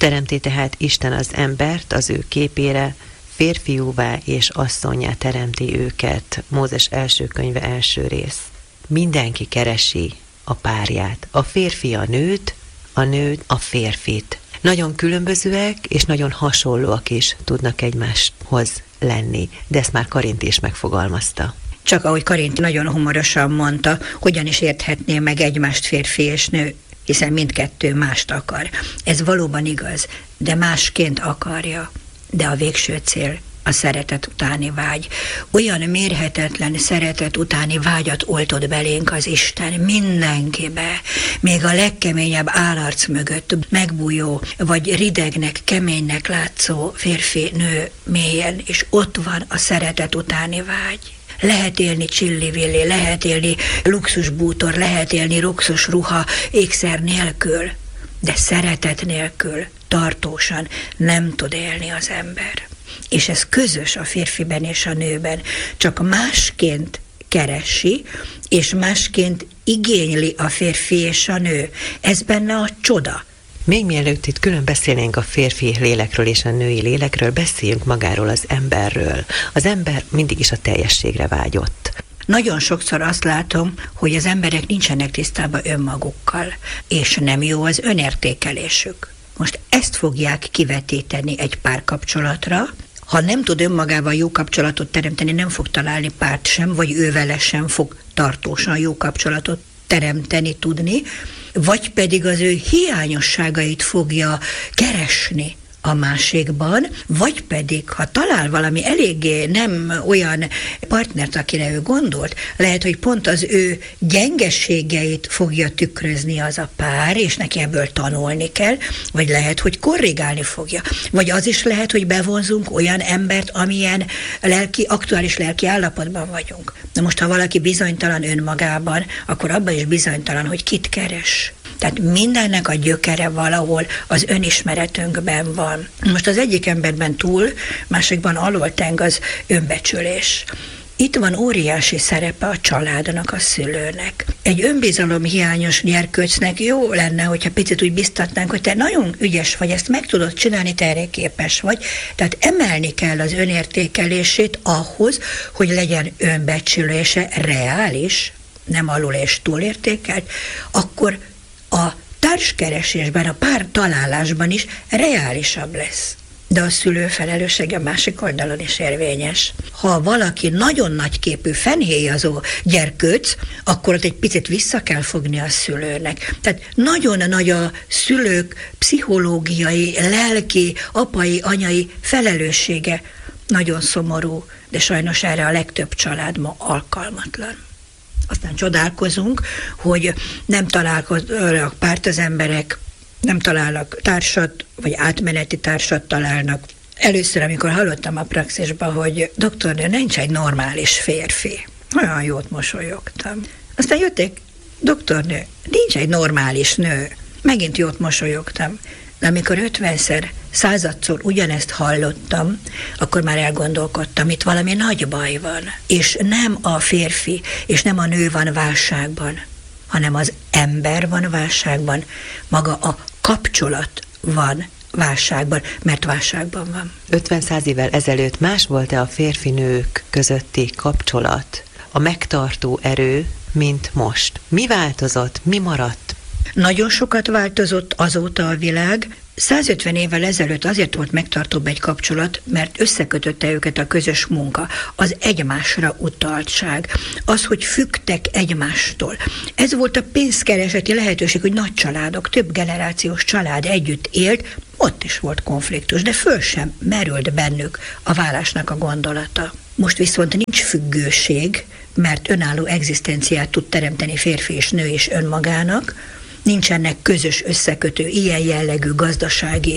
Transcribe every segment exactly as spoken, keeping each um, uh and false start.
Teremti tehát Isten az embert az ő képére, férfiúvá és asszonnyá teremti őket. Mózes első könyve első rész. Mindenki keresi a párját. A férfi a nőt, a nő a férfit. Nagyon különbözőek és nagyon hasonlóak is tudnak egymáshoz lenni, de ezt már Karinti is megfogalmazta. Csak ahogy Karinti nagyon humorosan mondta, hogyan is érthetné meg egymást férfi és nő, hiszen mindkettő mást akar. Ez valóban igaz, de másként akarja. De a végső cél a szeretet utáni vágy. Olyan mérhetetlen szeretet utáni vágyat oltott belénk az Isten mindenkibe, még a legkeményebb állarc mögött megbújó, vagy ridegnek, keménynek látszó férfi-nő mélyen, és ott van a szeretet utáni vágy. Lehet élni csillivilli, lehet élni luxusbútor, lehet élni luxus ruha, ékszer nélkül, de szeretet nélkül tartósan nem tud élni az ember. És ez közös a férfiben és a nőben, csak másként keresi, és másként igényli a férfi és a nő. Ez benne a csoda. Még mielőtt itt külön beszélnénk a férfi lélekről és a női lélekről, beszéljünk magáról, az emberről. Az ember mindig is a teljességre vágyott. Nagyon sokszor azt látom, hogy az emberek nincsenek tisztában önmagukkal, és nem jó az önértékelésük. Most ezt fogják kivetíteni egy párkapcsolatra. Ha nem tud önmagával jó kapcsolatot teremteni, nem fog találni párt sem, vagy ő vele sem fog tartósan jó kapcsolatot teremteni tudni, vagy pedig az ő hiányosságait fogja keresni a másikban, vagy pedig, ha talál valami eléggé nem olyan partnert, akire ő gondolt, lehet, hogy pont az ő gyengeségeit fogja tükrözni az a pár, és neki ebből tanulni kell, vagy lehet, hogy korrigálni fogja. Vagy az is lehet, hogy bevonzunk olyan embert, amilyen lelki, aktuális lelki állapotban vagyunk. Na most, ha valaki bizonytalan önmagában, akkor abban is bizonytalan, hogy kit keres. Tehát mindennek a gyökere valahol az önismeretünkben van. Most az egyik emberben túl, másikban alól teng az önbecsülés. Itt van óriási szerepe a családnak, a szülőnek. Egy önbizalomhiányos gyerkőcnek jó lenne, hogyha picit úgy biztatnánk, hogy te nagyon ügyes vagy, ezt meg tudod csinálni, te erre képes vagy. Tehát emelni kell az önértékelését ahhoz, hogy legyen önbecsülése reális, nem alul és túlértékelt, akkor a társkeresésben, a pár találásban is reálisabb lesz. De a szülő felelőssége a másik oldalon is érvényes. Ha valaki nagyon nagyképű, fenhéjazó gyerkőc, akkor ott egy picit vissza kell fogni a szülőnek. Tehát nagyon nagy a szülők pszichológiai, lelki, apai, anyai felelőssége. Nagyon szomorú, de sajnos erre a legtöbb család ma alkalmatlan. Aztán csodálkozunk, hogy nem találkoznak párt az emberek, nem találnak társat, vagy átmeneti társat találnak. Először, amikor hallottam a praxisban, hogy doktornő, nincs egy normális férfi. Olyan jót mosolyogtam. Aztán jöttek, doktornő, nincs egy normális nő. Megint jót mosolyogtam. De amikor ötvenszer, századszor ugyanezt hallottam, akkor már elgondolkodtam, itt valami nagy baj van. És nem a férfi, és nem a nő van válságban, hanem az ember van válságban, maga a kapcsolat van válságban, mert válságban van. ötven-száz évvel ezelőtt más volt-e a férfi-nők közötti kapcsolat, a megtartó erő, mint most? Mi változott, mi maradt? Nagyon sokat változott azóta a világ. százötven évvel ezelőtt azért volt megtartóbb egy kapcsolat, mert összekötötte őket a közös munka, az egymásra utaltság, az, hogy függtek egymástól. Ez volt a pénzkereseti lehetőség, hogy nagy családok, több generációs család együtt élt, ott is volt konfliktus, de föl sem merült bennük a válásnak a gondolata. Most viszont nincs függőség, mert önálló egzisztenciát tud teremteni férfi és nő is önmagának, nincsenek közös összekötő ilyen jellegű gazdasági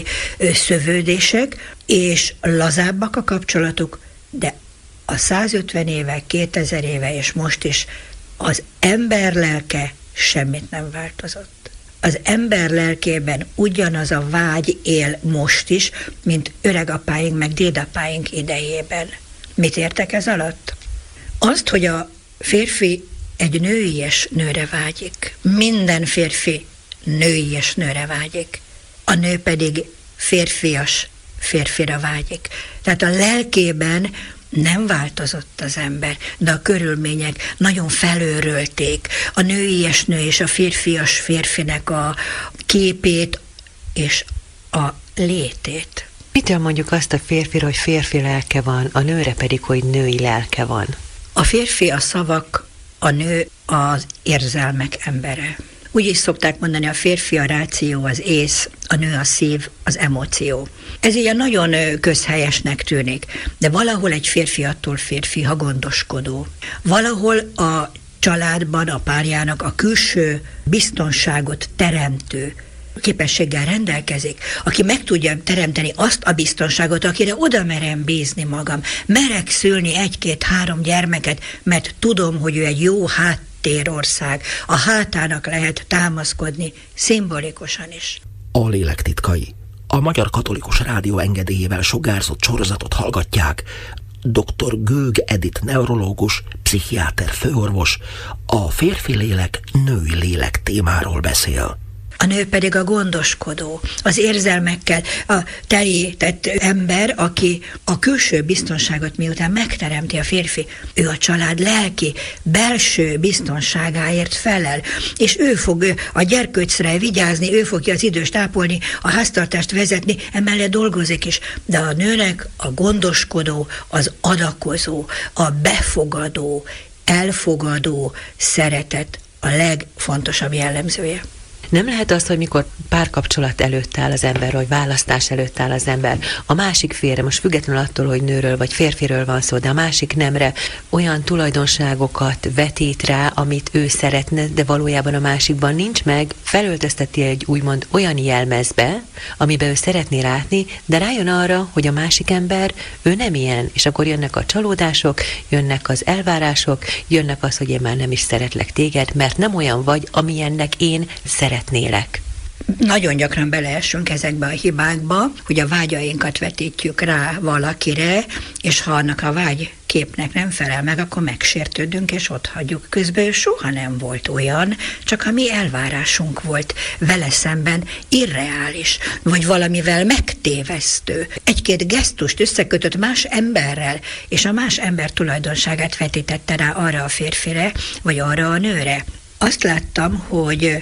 szövődések, és lazábbak a kapcsolatok, de a százötven éve, kétezer éve és most is az ember lelke semmit nem változott. Az ember lelkében ugyanaz a vágy él most is, mint öregapáink meg dédapáink idejében. Mit értek ez alatt? Azt, hogy a férfi egy nőies nőre vágyik. Minden férfi nőies nőre vágyik. A nő pedig férfias férfira vágyik. Tehát a lelkében nem változott az ember, de a körülmények nagyon felőrölték a nőies nő és a férfias férfinek a képét és a létét. Mitől mondjuk azt a férfira, hogy férfi lelke van, a nőre pedig, hogy női lelke van? A férfi a szavak, a nő az érzelmek embere. Úgy is szokták mondani, a férfi a ráció, az ész, a nő a szív, az emóció. Ez ilyen nagyon közhelyesnek tűnik, de valahol egy férfi attól férfi, ha gondoskodó. Valahol a családban a párjának a külső biztonságot teremtő képességgel rendelkezik, aki meg tudja teremteni azt a biztonságot, akire oda merem bízni magam. Merek szülni egy-két-három gyermeket, mert tudom, hogy ő egy jó háttérország. A hátának lehet támaszkodni szimbolikusan is. A lélek titkai. A Magyar Katolikus Rádió engedélyével sugárzott sorozatot hallgatják. doktor Gőg Edith neurológus, pszichiáter főorvos a férfi lélek, női lélek témáról beszél. A nő pedig a gondoskodó, az érzelmekkel a telített ember, aki a külső biztonságot miután megteremti a férfi, ő a család lelki, belső biztonságáért felel, és ő fog a gyerkőcre vigyázni, ő fogja az időst ápolni, a háztartást vezetni, emellett dolgozik is. De a nőnek a gondoskodó, az adakozó, a befogadó, elfogadó szeretet a legfontosabb jellemzője. Nem lehet az, hogy mikor párkapcsolat előtt áll az ember, vagy választás előtt áll az ember, a másik félre, most függetlenül attól, hogy nőről vagy férfiről van szó, de a másik nemre olyan tulajdonságokat vetít rá, amit ő szeretne, de valójában a másikban nincs meg, felöltözteti egy úgymond olyan jelmezbe, amiben ő szeretné látni, de rájön arra, hogy a másik ember, ő nem ilyen, és akkor jönnek a csalódások, jönnek az elvárások, jönnek az, hogy én már nem is szeretlek téged, mert nem olyan vagy, amilyennek én szeretnélek. Nagyon gyakran beleesünk ezekbe a hibákba, hogy a vágyainkat vetítjük rá valakire, és ha annak a vágyképnek nem felel meg, akkor megsértődünk, és ott hagyjuk. Közben soha nem volt olyan, csak a mi elvárásunk volt vele szemben irreális, vagy valamivel megtévesztő. Egy-két gesztust összekötött más emberrel, és a más ember tulajdonságát vetítette rá arra a férfire, vagy arra a nőre. Azt láttam, hogy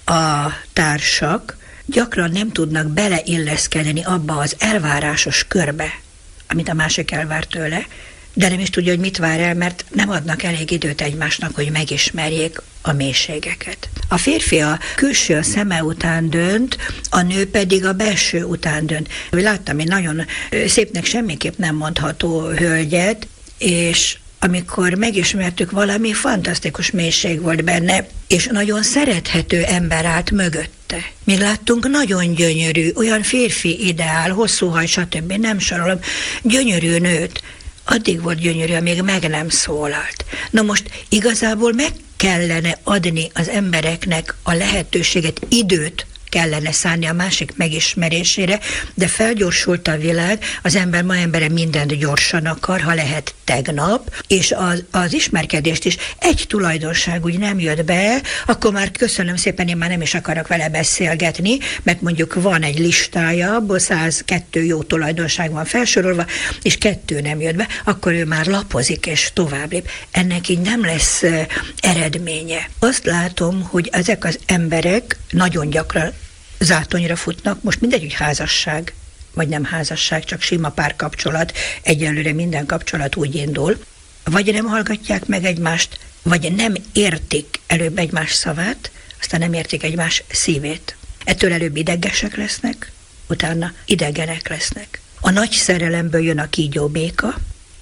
a társak gyakran nem tudnak beleilleszkedni abba az elvárásos körbe, amit a másik elvár tőle, de nem is tudja, hogy mit vár el, mert nem adnak elég időt egymásnak, hogy megismerjék a mélységeket. A férfi a külső a szeme után dönt, a nő pedig a belső után dönt. Láttam egy nagyon szépnek semmiképp nem mondható hölgyet, és amikor megismertük, valami fantasztikus mélység volt benne, és nagyon szerethető ember állt mögötte. Még láttunk nagyon gyönyörű, olyan férfi ideál, hosszú haj, stb. Nem sorolom, gyönyörű nőt. Addig volt gyönyörű, amíg meg nem szólalt. Na most igazából meg kellene adni az embereknek a lehetőséget, időt kellene szánni a másik megismerésére, de felgyorsult a világ, az ember ma embere mindent gyorsan akar, ha lehet tegnap, és az, az ismerkedést is egy tulajdonság úgy nem jött be, akkor már köszönöm szépen, én már nem is akarok vele beszélgetni, mert mondjuk van egy listája, abból százkettő jó tulajdonság van felsorolva, és kettő nem jött be, akkor ő már lapozik és tovább lép. Ennek így nem lesz eredménye. Azt látom, hogy ezek az emberek nagyon gyakran zátonyra futnak, most mindegy, hogy házasság, vagy nem házasság, csak sima párkapcsolat, egyelőre minden kapcsolat úgy indul, vagy nem hallgatják meg egymást, vagy nem értik előbb egymás szavát, aztán nem értik egymás szívét. Ettől előbb idegesek lesznek, utána idegenek lesznek. A nagy szerelemből jön a kígyó béka,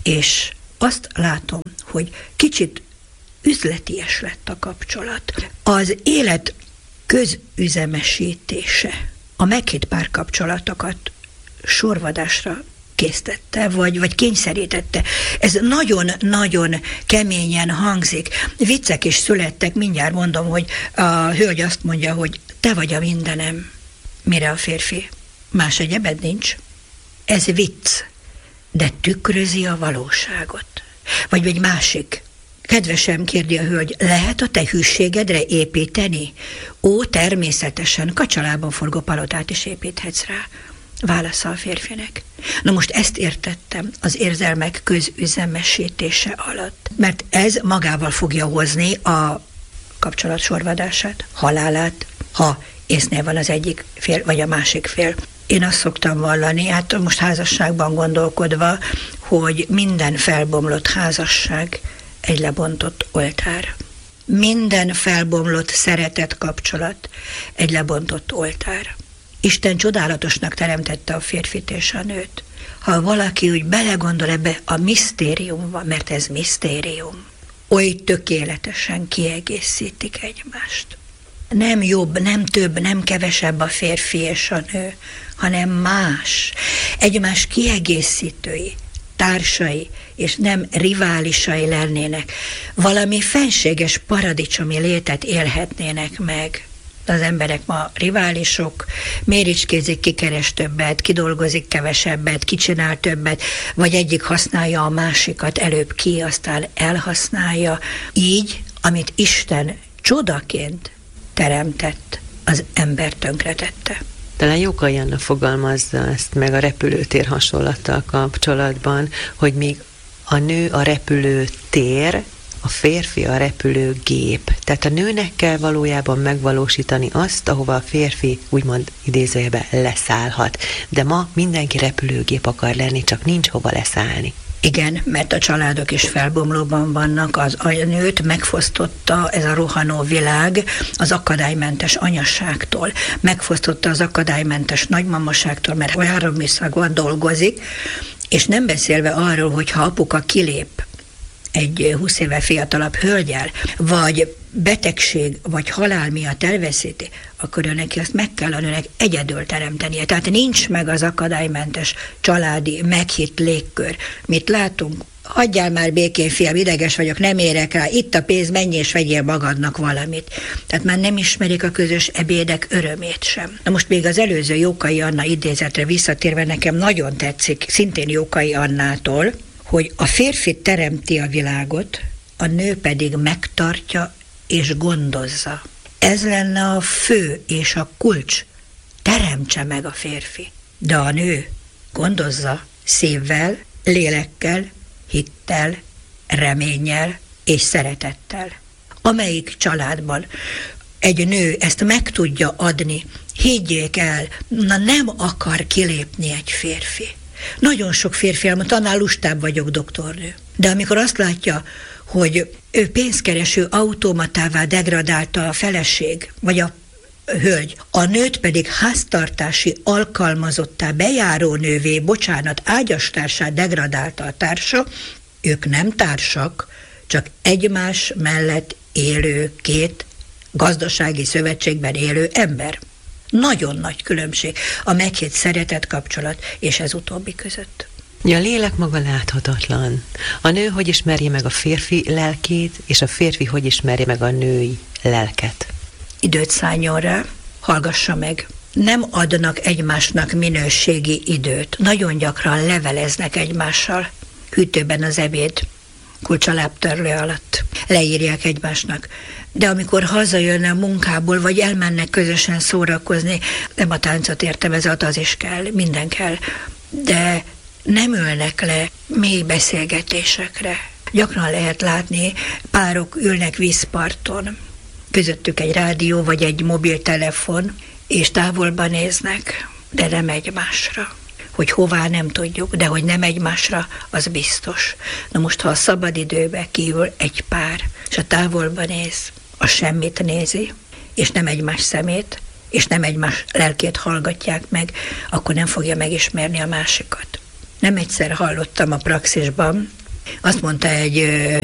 és azt látom, hogy kicsit üzleties lett a kapcsolat. Az élet közüzemesítése a meghitt párkapcsolatokat sorvadásra késztette, vagy, vagy kényszerítette. Ez nagyon-nagyon keményen hangzik. Viccek is születtek, mindjárt mondom, hogy a hölgy azt mondja, hogy te vagy a mindenem, mire a férfi. Más egyebed nincs. Ez vicc, de tükrözi a valóságot. Vagy egy másik. Kedvesem, kérdi a hölgy, lehet a te hűségedre építeni? Ó, természetesen, kacsalában forgó palotát is építhetsz rá. Válasza a férfinek. Na most ezt értettem az érzelmek közüzemesítése alatt, mert ez magával fogja hozni a kapcsolat sorvadását, halálát, ha észnél van az egyik fél, vagy a másik fél. Én azt szoktam vallani, hát most házasságban gondolkodva, hogy minden felbomlott házasság egy lebontott oltár. Minden felbomlott szeretet kapcsolat egy lebontott oltár. Isten csodálatosnak teremtette a férfit és a nőt. Ha valaki úgy belegondol ebbe a misztériumba, mert ez misztérium, oly tökéletesen kiegészítik egymást. Nem jobb, nem több, nem kevesebb a férfi és a nő, hanem más, egymás kiegészítői, társai, és nem riválisai lennének. Valami fenséges paradicsomi létet élhetnének meg. Az emberek ma riválisok, méricskézik, ki keres többet, ki dolgozik kevesebbet, ki csinál többet, vagy egyik használja a másikat, előbb ki, aztán elhasználja. Így, amit Isten csodaként teremtett, az ember tönkretette. Talán Jókai Anna fogalmazza ezt meg a repülőtér hasonlattal kapcsolatban, hogy még a nő a repülőtér, a férfi a repülőgép. Tehát a nőnek kell valójában megvalósítani azt, ahova a férfi úgymond idézőjében leszállhat. De ma mindenki repülőgép akar lenni, csak nincs hova leszállni. Igen, mert a családok is felbomlóban vannak, az a nőt megfosztotta ez a rohanó világ az akadálymentes anyasságtól, megfosztotta az akadálymentes nagymamaságtól, mert három műszakban dolgozik, és nem beszélve arról, hogy ha apuka kilép egy húsz éve fiatalabb hölgyel, vagy betegség, vagy halál miatt elveszíti, akkor ő neki azt meg kell a nőnek egyedül teremtenie. Tehát nincs meg az akadálymentes családi meghitt légkör. Mit látunk? Hagyjál már békén, fiam, ideges vagyok, nem érek rá, itt a pénz, menj és vegyél magadnak valamit. Tehát már nem ismerik a közös ebédek örömét sem. Na most még az előző Jókai Anna idézetre visszatérve nekem nagyon tetszik, szintén Jókai Annától, hogy a férfi teremti a világot, a nő pedig megtartja és gondozza. Ez lenne a fő és a kulcs. Teremtse meg a férfi. De a nő gondozza szívvel, lélekkel, hittel, reménnyel és szeretettel. Amelyik családban egy nő ezt meg tudja adni, higgyék el, na nem akar kilépni egy férfi. Nagyon sok férfi elmondta, annál lustább vagyok, doktornő. De amikor azt látja, hogy ő pénzkereső automatává degradálta a feleség, vagy a hölgy, a nőt pedig háztartási alkalmazottá, bejáró nővé, bocsánat, ágyastársá degradálta a társa, ők nem társak, csak egymás mellett élő két gazdasági szövetségben élő ember. Nagyon nagy különbség a meghitt szeretet kapcsolat és ez utóbbi között. Ja, a lélek maga láthatatlan. A nő hogy ismerje meg a férfi lelkét, és a férfi hogy ismerje meg a női lelket. Időt szálljon rá, hallgassa meg. Nem adnak egymásnak minőségi időt. Nagyon gyakran leveleznek egymással. Hűtőben az ebéd, kulcsalábtörlő alatt. Leírják egymásnak. De amikor hazajönne a munkából, vagy elmennek közösen szórakozni, nem a táncot értem, ez az is kell, minden kell, de nem ülnek le mély beszélgetésekre. Gyakran lehet látni, párok ülnek vízparton, közöttük egy rádió vagy egy mobiltelefon, és távolba néznek, de nem egymásra. Hogy hová nem tudjuk, de hogy nem egymásra, az biztos. Na most, ha a szabadidőbe kiül egy pár, és a távolba néz, a semmit nézi, és nem egymás szemét, és nem egymás lelkét hallgatják meg, akkor nem fogja megismerni a másikat. Nem egyszer hallottam a praxisban, azt mondta egy,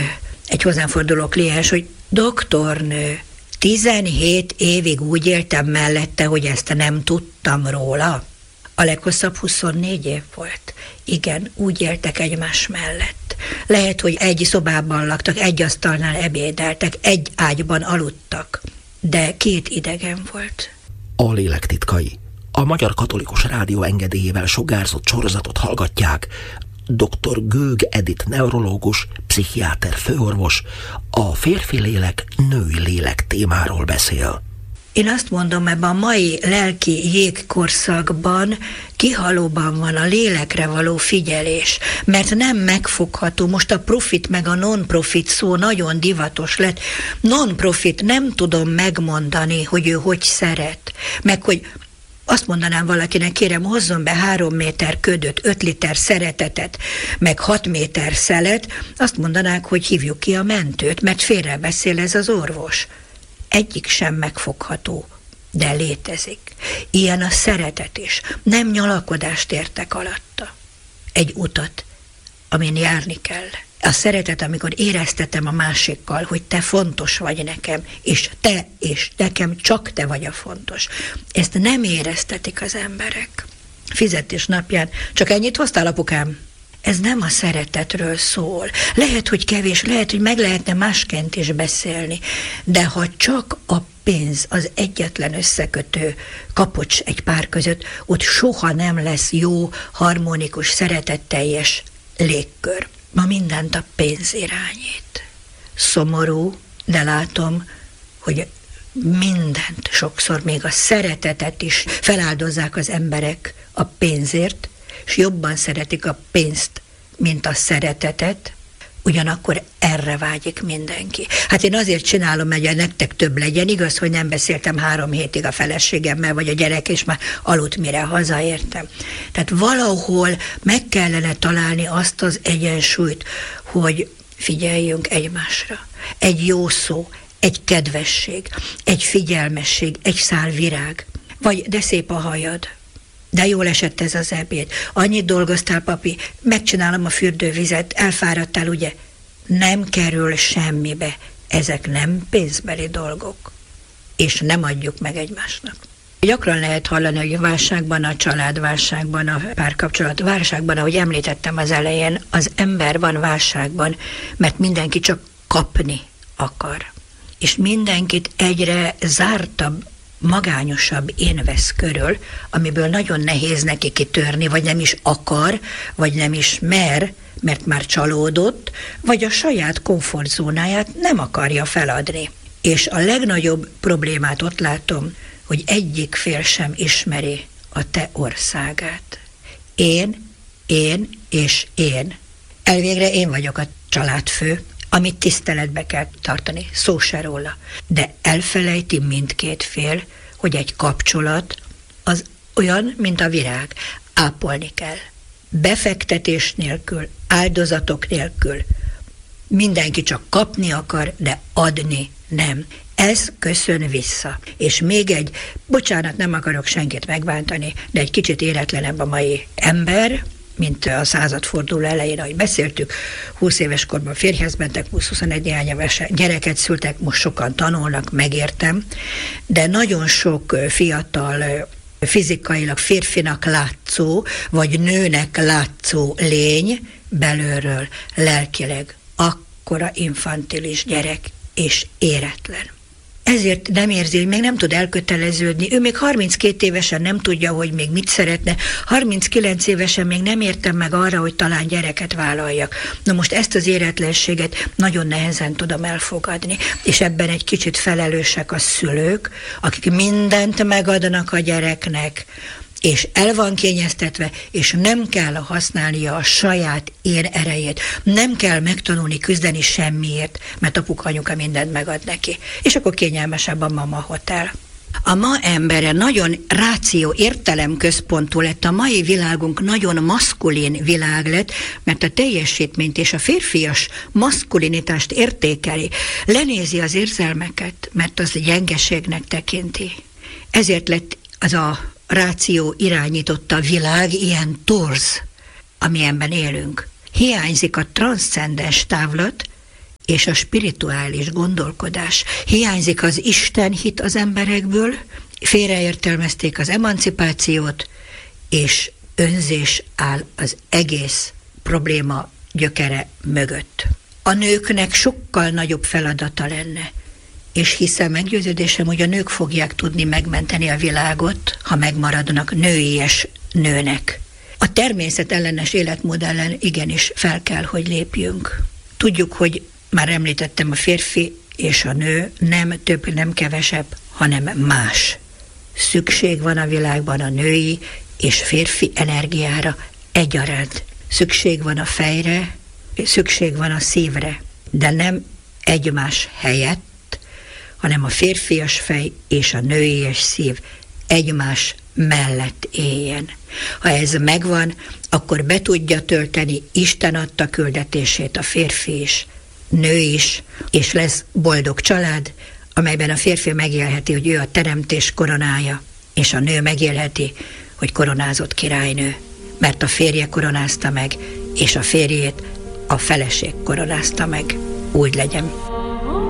egy hozzám forduló kliens, hogy doktornő, tizenhét évig úgy éltem mellette, hogy ezt nem tudtam róla. A leghosszabb huszonnégy év volt. Igen, úgy éltek egymás mellett. Lehet, hogy egy szobában laktak, egy asztalnál ebédeltek, egy ágyban aludtak, de két idegen volt. A lélek titkai. A Magyar Katolikus Rádió engedélyével sugárzott sorozatot hallgatják. doktor Gőg Edith neurológus, pszichiáter főorvos a férfi lélek, női lélek témáról beszél. Én azt mondom, ebben a mai lelki jégkorszakban kihalóban van a lélekre való figyelés, mert nem megfogható. Most a profit meg a non-profit szó nagyon divatos lett. Non-profit, nem tudom megmondani, hogy ő hogy szeret, meg hogy azt mondanám valakinek, kérem, hozzon be három méter ködöt, öt liter szeretetet, meg hat méter szelet, azt mondanák, hogy hívjuk ki a mentőt, mert félrebeszél ez az orvos. Egyik sem megfogható, de létezik. Ilyen a szeretet is. Nem nyalakodást értek alatta. Egy utat, amin járni kell. A szeretet, amikor éreztetem a másikkal, hogy te fontos vagy nekem, és te és nekem csak te vagy a fontos. Ezt nem éreztetik az emberek. Fizetés napján csak ennyit hoztál, apukám? Ez nem a szeretetről szól. Lehet, hogy kevés, lehet, hogy meg lehetne másként is beszélni, de ha csak a pénz az egyetlen összekötő kapocs egy pár között, ott soha nem lesz jó, harmonikus, szeretetteljes légkör. Ma mindent a pénz irányít. Szomorú, de látom, hogy mindent, sokszor még a szeretetet is feláldozzák az emberek a pénzért, és jobban szeretik a pénzt, mint a szeretetet, ugyanakkor erre vágyik mindenki. Hát én azért csinálom, hogy nektek több legyen, igaz, hogy nem beszéltem három hétig a feleségemmel, vagy a gyerek, és már aludt, mire hazaértem. Tehát valahol meg kellene találni azt az egyensúlyt, hogy figyeljünk egymásra. Egy jó szó, egy kedvesség, egy figyelmesség, egy szál virág, vagy de szép a hajad. De jól esett ez az ebéd. Annyit dolgoztál, papi, megcsinálom a fürdővizet, elfáradtál, ugye? Nem kerül semmibe. Ezek nem pénzbeli dolgok. És nem adjuk meg egymásnak. Gyakran lehet hallani, hogy a válságban, a családválságban, a párkapcsolat válságban, ahogy említettem az elején, az ember van válságban, mert mindenki csak kapni akar. És mindenkit egyre zártabb, magányosabb én vesz körül, amiből nagyon nehéz neki kitörni, vagy nem is akar, vagy nem is mer, mert már csalódott, vagy a saját komfortzónáját nem akarja feladni. És a legnagyobb problémát ott látom, hogy egyik fél sem ismeri a te országát. Én, én és én. Elvégre én vagyok a családfő, amit tiszteletbe kell tartani, szó se róla. De elfelejti mindkét fél, hogy egy kapcsolat az olyan, mint a virág. Ápolni kell. Befektetés nélkül, áldozatok nélkül. Mindenki csak kapni akar, de adni nem. Ez köszön vissza. És még egy, bocsánat, nem akarok senkit megbántani, de egy kicsit éretlenebb a mai ember, mint a századforduló elején, ahogy beszéltük, húsz éves korban férjhez mentek, húsz-huszonegy néhány éves gyereket szültek, most sokan tanulnak, megértem, de nagyon sok fiatal, fizikailag férfinak látszó, vagy nőnek látszó lény belülről lelkileg akkora infantilis gyerek és éretlen. Ezért nem érzi, hogy még nem tud elköteleződni. Ő még harminckét évesen nem tudja, hogy még mit szeretne. harminckilenc évesen még nem értem meg arra, hogy talán gyereket vállaljak. Na most ezt az éretlenséget nagyon nehezen tudom elfogadni. És ebben egy kicsit felelősek a szülők, akik mindent megadnak a gyereknek, és el van kényeztetve, és nem kell használnia a saját én erejét. Nem kell megtanulni küzdeni semmiért, mert apuka, anyuka mindent megad neki. És akkor kényelmesebb a mama hotel. A ma embere nagyon ráció, értelemközpontú lett, a mai világunk nagyon maszkulin világ lett, mert a teljesítményt és a férfias maszkulinitást értékeli. Lenézi az érzelmeket, mert az gyengeségnek tekinti. Ezért lett az a ráció irányította a világ ilyen torz, amilyenben élünk. Hiányzik a transzcendens távlat és a spirituális gondolkodás. Hiányzik az Isten hit az emberekből, félreértelmezték az emancipációt, és önzés áll az egész probléma gyökere mögött. A nőknek sokkal nagyobb feladata lenne, és hiszem, meggyőződésem, hogy a nők fogják tudni megmenteni a világot, ha megmaradnak nőies nőnek. A természet ellenes életmód ellen igenis fel kell, hogy lépjünk. Tudjuk, hogy már említettem, a férfi és a nő nem több, nem kevesebb, hanem más. Szükség van a világban a női és férfi energiára egyaránt. Szükség van a fejre, szükség van a szívre, de nem egymás helyett, hanem a férfias fej és a nőies szív egymás mellett éljen. Ha ez megvan, akkor be tudja tölteni Isten adta küldetését a férfi is, nő is, és lesz boldog család, amelyben a férfi megélheti, hogy ő a teremtés koronája, és a nő megélheti, hogy koronázott királynő, mert a férje koronázta meg, és a férjét a feleség koronázta meg. Úgy legyen.